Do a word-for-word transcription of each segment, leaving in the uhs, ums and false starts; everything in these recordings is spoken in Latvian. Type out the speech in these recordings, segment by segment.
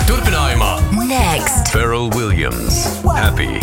Turpinājumā Next. Pharrell Williams. Happy.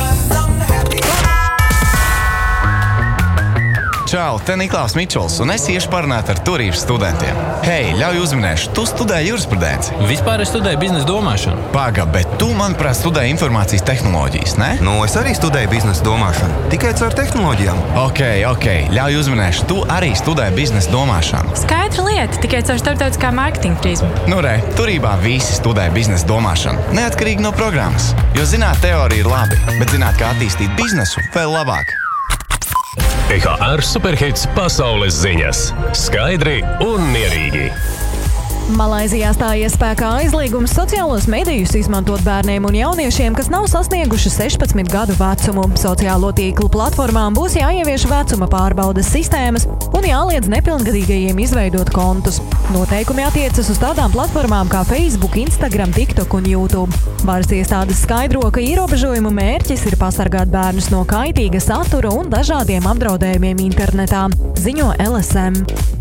Čau, te Niklaus Mičols, un es iešu parunāt ar turības studentiem. Hei, ļauj uzminēšu, tu studēji jurisprudenci. Vispār es studēju biznesa domāšanu. Paga, bet tu, manuprāt, studēji informācijas tehnoloģijas, ne? Nu, es arī studēju biznesa domāšanu, tikai caur tehnoloģijām. Ok, ok, ļauj uzminēšu, tu arī studēji biznesa domāšanu. Skaidra lieta, tikai caur starptautiskā mārketinga prizmu. Nu re, turībā visi studēja biznesa domāšanu, neatkarīgi no programmas. Jo zināt, teorija ir labi, bet zināt, kā attīstīt biznesu, vēl labāk. E H R Superhits pasaules ziņas. Skaidri un mierīgi. Malaizijā stājies spēkā aizliegums sociālos medijus izmantot bērniem un jauniešiem, kas nav sasnieguši sešpadsmit gadu vecumu. Sociālo tīklu platformām būs jāievieš vecuma pārbaudes sistēmas un jāliedz nepilngadīgajiem izveidot kontus. Noteikumi attiecas uz tādām platformām kā Facebook, Instagram, TikTok un YouTube. Varas iestādes skaidro, ka ierobežojumu mērķis ir pasargāt bērnus no kaitīga satura un dažādiem apdraudējumiem internetā, ziņo L S M.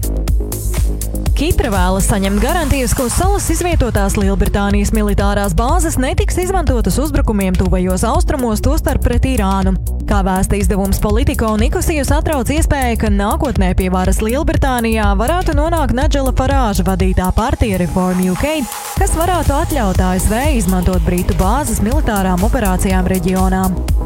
Kipra vēlas saņemt garantijas, ka uz salas izvietotās Lielbritānijas militārās bāzes netiks izmantotas uzbrukumiem tuvajos austrumos, tostarp pret Irānu. Kā vēsta izdevums Politico, Nikosiju satrauc iespēja, ka nākotnē pie varas Lielbritānijā varētu nonākt Nigela Farāža vadītā partija Reform U K, kas varētu atļaut A S V izmantot Britu bāzes militārām operācijām reģionā.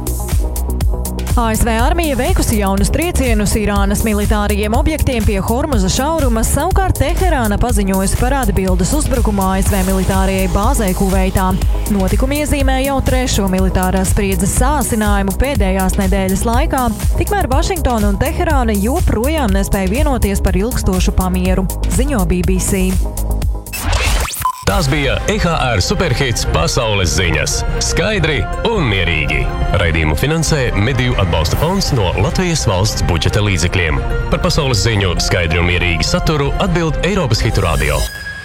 A S V armija veikusi jaunus triecienus Irānas militārajiem objektiem pie Hormuza šauruma, savukārt Teherāna paziņojusi par atbildes uzbrukumu A S V militārajai bāzei Kuveitā. Notikumi iezīmē jau trešo militārās spriedzes sāsinājumu pēdējās nedēļas laikā, tikmēr Vašingtona un Teherāna joprojām nespēja vienoties par ilgstošu pamieru, ziņo B B C. Tās bija E H R Superhits pasaules ziņas. Skaidri un mierīgi. Raidījumu finansē Mediju atbalsta fonds no Latvijas valsts budžeta līdzekļiem. Par pasaules ziņu skaidri un mierīgi saturu atbild Eiropas Hitu Radio.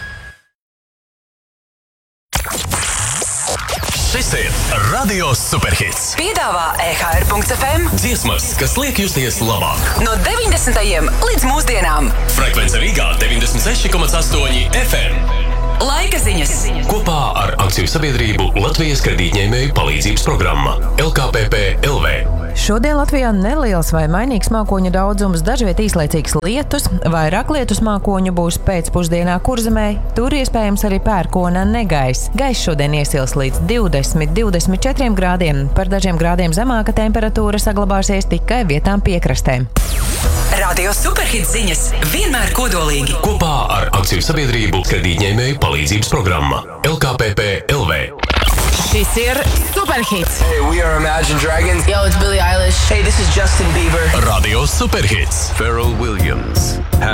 Šis ir Radio Superhits. Piedāvā E H R punkts F M. Dziesmas, kas liek justies labāk. No deviņdesmitajiem līdz mūsdienām. Frekvence Rīgā deviņdesmit seši komats astoņi F M. Laika ziņas. Kopā ar akciju sabiedrību Latvijas kredītņēmēju palīdzības programma L K P P L V. Šodien Latvijā neliels vai mainīgs mākoņu daudzums, dažviet īslaicīgs lietus, vairāk lietus mākoņu būs pēcpusdienā Kurzemē, tur iespējams arī pērkona negaiss. Gaiss šodien iesils līdz divdesmit līdz divdesmit četriem grādiem, par dažiem grādiem zemāka temperatūra saglabāsies tikai vietām piekrastēm. Radio Superhits ziņas vienmēr kodolīgi. Kopā ar akciju sabiedrību kredītņēmēju palīdzības programma L K P P L V. Šis ir Superhits. Hey, we are Imagine Dragons. Yo, it's Billie Eilish. Hey, this is Justin Bieber. Radio Superhits. Pharrell Williams.